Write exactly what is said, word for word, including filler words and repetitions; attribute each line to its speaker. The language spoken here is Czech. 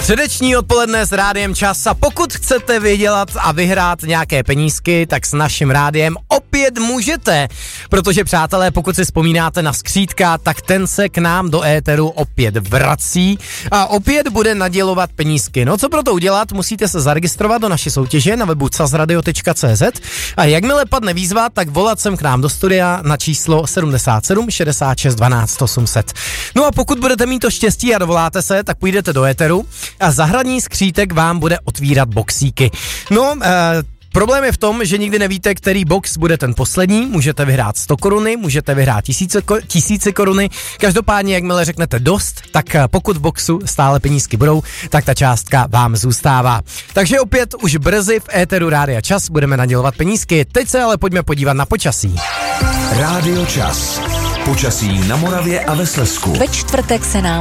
Speaker 1: Středeční odpoledne s Rádiem Čas a pokud chcete vydělat a vyhrát nějaké penízky, tak s naším rádiem opět můžete, protože přátelé, pokud si vzpomínáte na Skřítka, tak ten se k nám do éteru opět vrací a opět bude nadělovat penízky. No co pro to udělat, musíte se zaregistrovat do naší soutěže na webu cazradio tečka cé zet a jakmile padne výzva, tak volat sem k nám do studia na číslo sedmdesát sedm šedesát šest dvanáct osm set. No a pokud budete mít to štěstí a dovoláte se, tak půjdete do éteru a zahradní skřítek vám bude otvírat boxíky. No, eh, problém je v tom, že nikdy nevíte, který box bude ten poslední, můžete vyhrát sto koruny, můžete vyhrát tisíce, tisíce koruny, každopádně jakmile řeknete dost, tak pokud v boxu stále penízky budou, tak ta částka vám zůstává. Takže opět už brzy v éteru Rádia Čas budeme nadělovat penízky, teď se ale pojďme podívat na počasí.
Speaker 2: Rádio Čas. Počasí na Moravě a ve Slezsku.
Speaker 3: Ve čtvrtek se nám